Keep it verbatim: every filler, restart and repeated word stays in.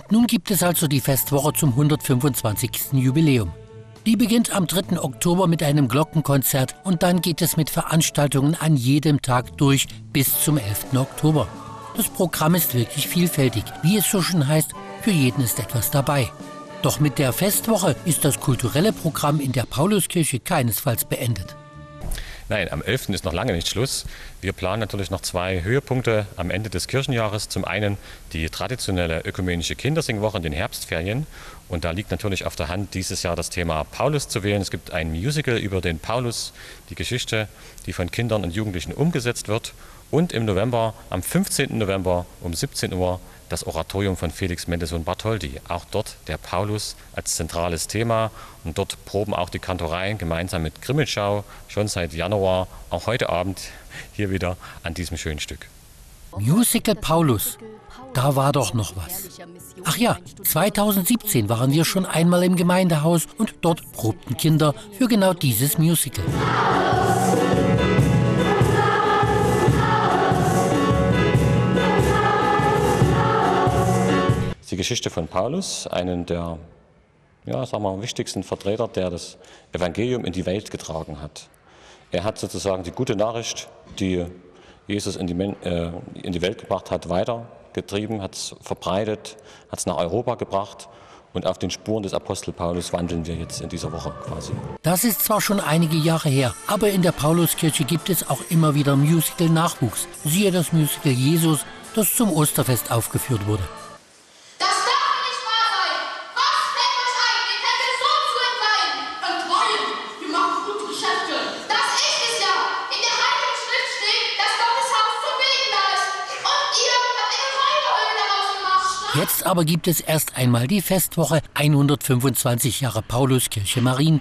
Nun gibt es also die Festwoche zum hundertfünfundzwanzigsten Jubiläum. Die beginnt am dritten Oktober mit einem Glockenkonzert und dann geht es mit Veranstaltungen an jedem Tag durch bis zum elften Oktober. Das Programm ist wirklich vielfältig. Wie es so schön heißt, für jeden ist etwas dabei. Doch mit der Festwoche ist das kulturelle Programm in der Pauluskirche keinesfalls beendet. Nein, am elften ist noch lange nicht Schluss. Wir planen natürlich noch zwei Höhepunkte am Ende des Kirchenjahres. Zum einen die traditionelle ökumenische Kindersingwoche in den Herbstferien. Und da liegt natürlich auf der Hand, dieses Jahr das Thema Paulus zu wählen. Es gibt ein Musical über den Paulus, die Geschichte, die von Kindern und Jugendlichen umgesetzt wird. Und im November, am fünfzehnten November um siebzehn Uhr, das Oratorium von Felix Mendelssohn Bartholdy. Auch dort der Paulus als zentrales Thema. Und dort proben auch die Kantoreien gemeinsam mit Grimmitschau schon seit Januar, auch heute Abend hier wieder an diesem schönen Stück. Musical Paulus, da war doch noch was. Ach ja, zweitausendsiebzehn waren wir schon einmal im Gemeindehaus und dort probten Kinder für genau dieses Musical. Die Geschichte von Paulus, einen der ja, sagen wir, wichtigsten Vertreter, der das Evangelium in die Welt getragen hat. Er hat sozusagen die gute Nachricht, die Jesus in die, äh, in die Welt gebracht hat, weitergetrieben, hat es verbreitet, hat es nach Europa gebracht. Und auf den Spuren des Apostel Paulus wandeln wir jetzt in dieser Woche quasi. Das ist zwar schon einige Jahre her, aber in der Pauluskirche gibt es auch immer wieder Musical-Nachwuchs. Siehe das Musical Jesus, das zum Osterfest aufgeführt wurde. Jetzt aber gibt es erst einmal die Festwoche hundertfünfundzwanzig Jahre Pauluskirche Marien